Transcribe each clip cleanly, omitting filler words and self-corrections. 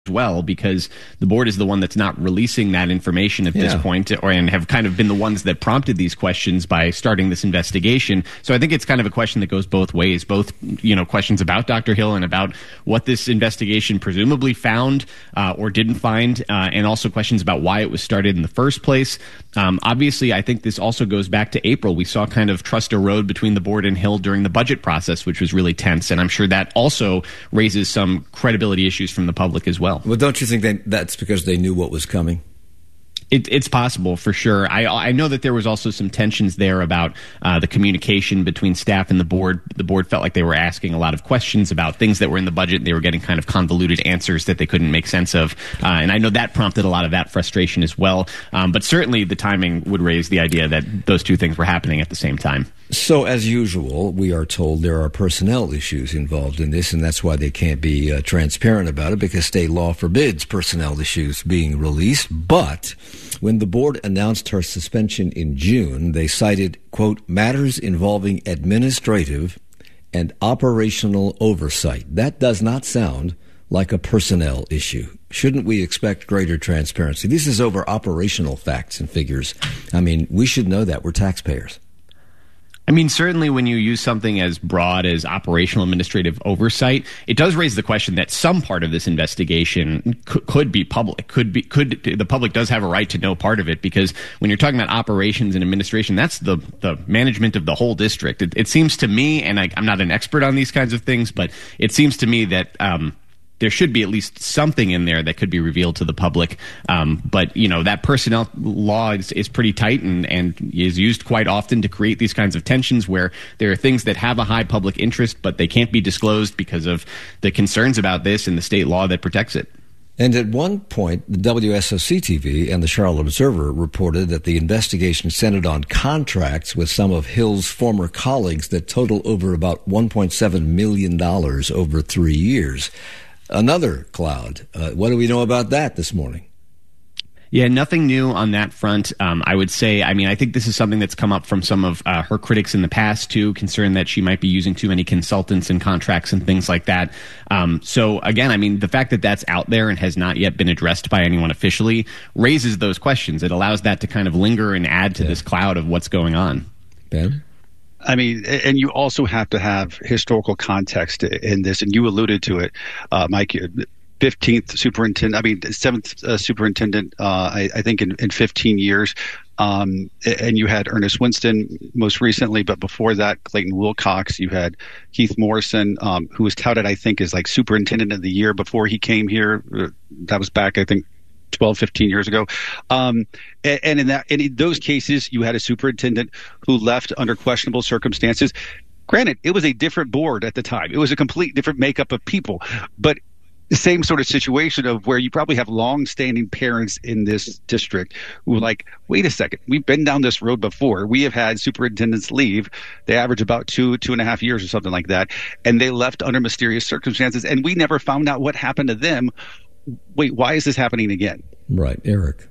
well, because the board is the one that's not releasing that information at this point, and have kind of been the ones that prompted these questions by starting this investigation. So I think it's kind of a question that goes both ways, both, questions about Dr. Hill and about what this investigation presumably found or didn't find, and also questions about why it was started in the first place. Obviously, I think this also goes back to April. We saw kind of trust erode between the board and Hill during the budget process, which was really tense, and I'm sure that also raises some credibility issues from the public as well. Well, don't you think that's because they knew what was coming? It's possible, for sure. I know that there was also some tensions there about the communication between staff and the board. The board felt like they were asking a lot of questions about things that were in the budget. They were getting kind of convoluted answers that they couldn't make sense of. And I know that prompted a lot of that frustration as well. But certainly the timing would raise the idea that those two things were happening at the same time. So, as usual, we are told there are personnel issues involved in this, and that's why they can't be transparent about it, because state law forbids personnel issues being released. But when the board announced her suspension in June, they cited, quote, matters involving administrative and operational oversight. That does not sound like a personnel issue. Shouldn't we expect greater transparency? This is over operational facts and figures. I mean, we should know that. We're taxpayers. I mean, certainly when you use something as broad as operational administrative oversight, it does raise the question that some part of this investigation could be public. The public does have a right to know part of it, because when you're talking about operations and administration, that's the management of the whole district. It seems to me, and I'm not an expert on these kinds of things, but it seems to me that there should be at least something in there that could be revealed to the public. But, that personnel law is pretty tight and is used quite often to create these kinds of tensions where there are things that have a high public interest, but they can't be disclosed because of the concerns about this and the state law that protects it. And at one point, the WSOC-TV and the Charlotte Observer reported that the investigation centered on contracts with some of Hill's former colleagues that total over about $1.7 million over 3 years. Another cloud. What do we know about that this morning? Yeah, nothing new on that front. I would say, I think this is something that's come up from some of her critics in the past, too, concerned that she might be using too many consultants and contracts and things like that. So, again, the fact that that's out there and has not yet been addressed by anyone officially raises those questions. It allows that to kind of linger and add to this cloud of what's going on. Ben? And you also have to have historical context in this, and you alluded to it, Mike. 7th superintendent, I think in 15 years. And you had Ernest Winston most recently, but before that, Clayton Wilcox. You had Keith Morrison, who was touted, I think, as like superintendent of the year before he came here. That was back, I think, 12, 15 years ago. And in those cases, you had a superintendent who left under questionable circumstances. Granted, it was a different board at the time. It was a complete different makeup of people, but the same sort of situation of where you probably have long-standing parents in this district who are like, wait a second, we've been down this road before. We have had superintendents leave. They average about 2.5 years or something like that. And they left under mysterious circumstances. And we never found out what happened to them. Wait, why is this happening again? Right. Eric.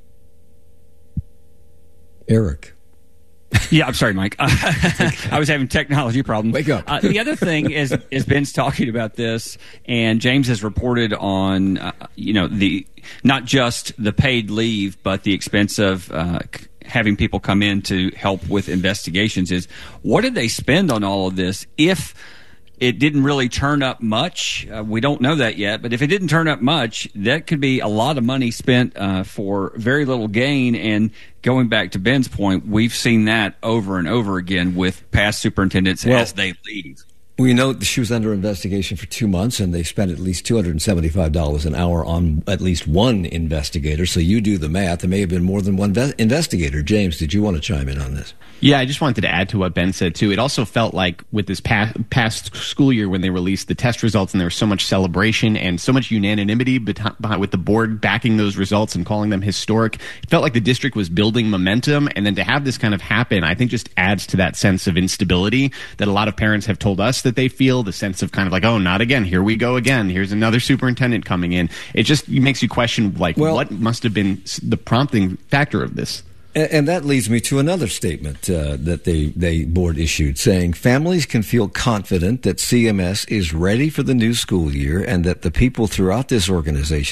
Yeah, I'm sorry, Mike. I was having technology problems. Wake up. The other thing is Ben's talking about this, and James has reported on, the not just the paid leave, but the expense of having people come in to help with investigations. Is what did they spend on all of this? If it didn't really turn up much, we don't know that yet, but if it didn't turn up much, that could be a lot of money spent for very little gain. And going back to Ben's point, we've seen that over and over again with past superintendents as they leave. We know she was under investigation for 2 months, and they spent at least $275 an hour on at least one investigator. So you do the math. There may have been more than one investigator. James, did you want to chime in on this? Yeah, I just wanted to add to what Ben said, too. It also felt like with this past school year when they released the test results and there was so much celebration and so much unanimity with the board backing those results and calling them historic, it felt like the district was building momentum. And then to have this kind of happen, I think just adds to that sense of instability that a lot of parents have told us that they feel, the sense of kind of like, oh, not again. Here we go again. Here's another superintendent coming in. It just makes you question, what must have been the prompting factor of this. And that leads me to another statement that they board issued, saying families can feel confident that CMS is ready for the new school year and that the people throughout this organization